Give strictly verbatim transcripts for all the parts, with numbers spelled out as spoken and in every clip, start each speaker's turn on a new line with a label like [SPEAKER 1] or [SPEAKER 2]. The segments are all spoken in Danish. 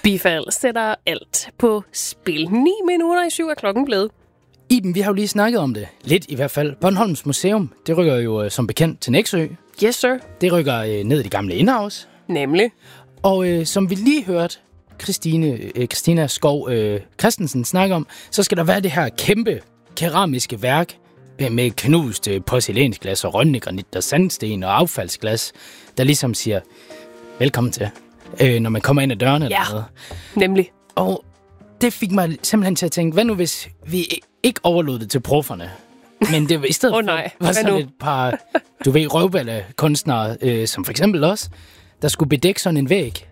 [SPEAKER 1] Bifald sætter alt på spil. ni minutter i syv er klokken blevet.
[SPEAKER 2] Iben, vi har jo lige snakket om det. Lidt i hvert fald. Bornholms Museum, det rykker jo øh, som bekendt til Nexø.
[SPEAKER 1] Yes, sir.
[SPEAKER 2] Det rykker øh, ned i det gamle indhavs.
[SPEAKER 1] Nemlig.
[SPEAKER 2] Og øh, som vi lige hørte Christine, øh, Christina Skov øh, Christensen snakke om, så skal der være det her kæmpe keramiske værk med knust øh, porcelænsglas og rønnegranit og sandsten og affaldsglas, der ligesom siger velkommen til, øh, når man kommer ind ad dørene.
[SPEAKER 1] Ja,
[SPEAKER 2] eller noget.
[SPEAKER 1] nemlig.
[SPEAKER 2] Og det fik mig simpelthen til at tænke, hvad nu hvis vi ikke overlod det til profferne, men det var i stedet
[SPEAKER 1] oh, nej.
[SPEAKER 2] for var sådan et par, du ved, røvballe-kunstnere, øh, som for eksempel os, der skulle bedække sådan en væg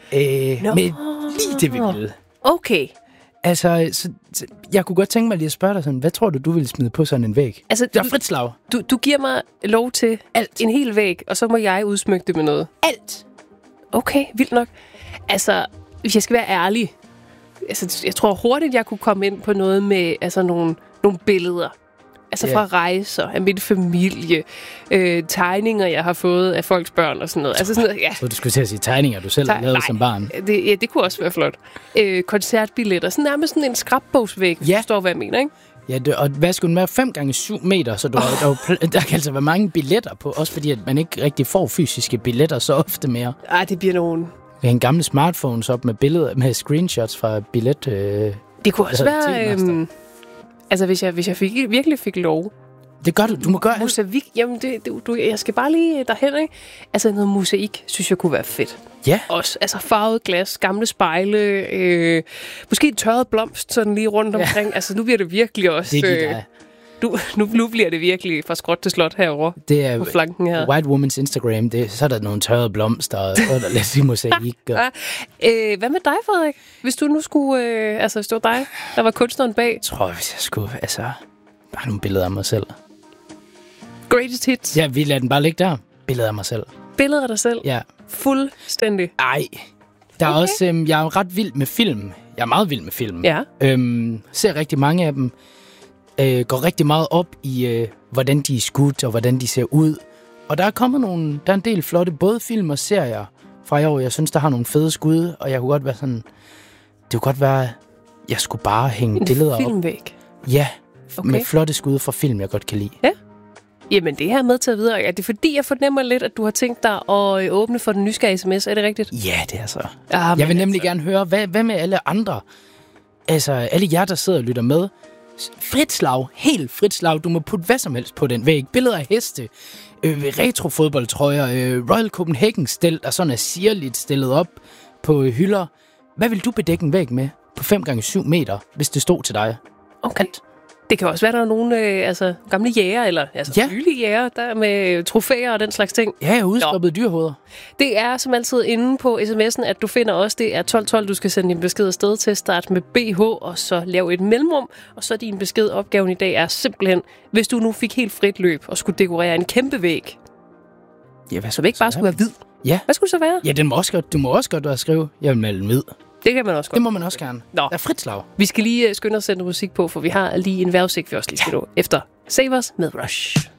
[SPEAKER 2] øh,
[SPEAKER 1] no.
[SPEAKER 2] med lige det, vi ville.
[SPEAKER 1] Okay.
[SPEAKER 2] Altså, så, så, jeg kunne godt tænke mig lige at spørge dig sådan, hvad tror du, du ville smide på sådan en væg?
[SPEAKER 1] Altså,
[SPEAKER 2] det er frit slag.
[SPEAKER 1] Du, du giver mig lov til alt. En hel væg, og så må jeg udsmykke det med noget.
[SPEAKER 2] Alt.
[SPEAKER 1] Okay, vildt nok. Altså, hvis jeg skal være ærlig, altså, jeg tror hurtigt, jeg kunne komme ind på noget med altså, nogle, nogle billeder. Altså
[SPEAKER 2] yeah.
[SPEAKER 1] fra rejser, af min familie, øh, tegninger, jeg har fået af folks børn og sådan noget. Altså sådan noget, ja.
[SPEAKER 2] Så du skulle til at sige tegninger, du selv har lavet som barn?
[SPEAKER 1] Det, ja, det kunne også være flot. Øh, koncertbilletter, sådan nærmest sådan en skrapbogsvæg, hvis
[SPEAKER 2] ja.
[SPEAKER 1] du forstår, hvad jeg mener, ikke?
[SPEAKER 2] Ja, det, og hvad skulle den være? fem gange syv meter, så du, oh. der, der kan altså være mange billetter på, også fordi at man ikke rigtig får fysiske billetter så ofte mere.
[SPEAKER 1] Ej, det bliver nogen.
[SPEAKER 2] Vi har en gamle smartphones op med billeder, med screenshots fra billet. Øh,
[SPEAKER 1] det kunne også være... Øh, altså, hvis jeg, hvis jeg fik, virkelig fik lov...
[SPEAKER 2] Det gør du. Du må gøre alt.
[SPEAKER 1] Mosaik, jamen, det, det, du, jeg skal bare lige derhen, ikke? Altså, noget mosaik, synes jeg kunne være fedt.
[SPEAKER 2] Ja.
[SPEAKER 1] Også, altså, farvet glas, gamle spejle, øh, måske et tørret blomst, sådan lige rundt omkring. Ja. Altså, nu bliver det virkelig også...
[SPEAKER 2] Det er
[SPEAKER 1] øh, du, nu, nu bliver det virkelig fra skråt til slot herovre. Det er på flanken her.
[SPEAKER 2] White Woman's Instagram, det, så er der nogle tørrede blomster, og så er der lidt mosaik. Og...
[SPEAKER 1] ja. øh, hvad med dig, Frederik? Hvis du nu skulle... Øh, altså, hvis det var dig, der var kunstneren bag.
[SPEAKER 2] Jeg tror, hvis jeg skulle... Altså, bare nogle billeder af mig selv.
[SPEAKER 1] Greatest hits.
[SPEAKER 2] Ja, vi lader den bare ligge der. Billeder af mig selv.
[SPEAKER 1] Billeder af dig selv?
[SPEAKER 2] Ja.
[SPEAKER 1] Fuldstændig?
[SPEAKER 2] Ej. Der er
[SPEAKER 1] okay.
[SPEAKER 2] også... Øhm, jeg er ret vild med film. Jeg er meget vild med film.
[SPEAKER 1] Ja.
[SPEAKER 2] Øhm, ser rigtig mange af dem. Øh, går rigtig meget op i, øh, hvordan de er skudt, og hvordan de ser ud. Og der er kommet nogle... Der er en del flotte, både film og serier fra i år. Jeg synes, der har nogle fede skud, og jeg kunne godt være sådan... Det kunne godt være... Jeg skulle bare hænge
[SPEAKER 1] en
[SPEAKER 2] billeder op.
[SPEAKER 1] En filmvæg?
[SPEAKER 2] Ja. Okay. Med flotte skud fra film, jeg godt kan lide.
[SPEAKER 1] Ja. Jamen, det her er med til at videre. Er det fordi, jeg fornemmer lidt, at du har tænkt dig at åbne for den nysgerrige sms? Er det rigtigt?
[SPEAKER 2] Ja, det er så.
[SPEAKER 1] Ah,
[SPEAKER 2] jeg vil nemlig
[SPEAKER 1] altså.
[SPEAKER 2] gerne høre, hvad, hvad med alle andre? Altså, alle jer, der sidder og lytter med. Frit slag. Helt frit slag. Du må putte hvad som helst på den væg. Billeder af heste. Øh, retro-fodboldtrøjer. Øh, Royal Copenhagen-stel, der sådan er sirligt stillet op på hylder. Hvad vil du bedække en væg med på fem gange syv meter, hvis det stod til dig?
[SPEAKER 1] Okay. Det kan også være, der er nogle øh, altså, gamle jæger, eller altså
[SPEAKER 2] ja.
[SPEAKER 1] nylige jæger, der med trofæer og den slags ting.
[SPEAKER 2] Ja, udstoppede dyrhoveder.
[SPEAKER 1] Det er som altid inde på sms'en, at du finder også, det er tolv tolv, du skal sende din besked afsted til. Start med B H, og så lave et mellemrum. Og så din besked, opgaven i dag er simpelthen, hvis du nu fik helt frit løb og skulle dekorere en kæmpe væg.
[SPEAKER 2] Ja, hvad
[SPEAKER 1] så det ikke bare skulle være hvid.
[SPEAKER 2] Ja.
[SPEAKER 1] Hvad skulle det så være?
[SPEAKER 2] Ja, den må også godt, du må også godt skrive, jeg vil melde hvid.
[SPEAKER 1] Det kan man også godt.
[SPEAKER 2] Det må man også gerne.
[SPEAKER 1] Nå.
[SPEAKER 2] Der er frit slag.
[SPEAKER 1] Vi skal lige skynde os at sætte musik på, for vi har lige en vejrudsigt, vi også lige skal ja. nå efter Save Us med Rush.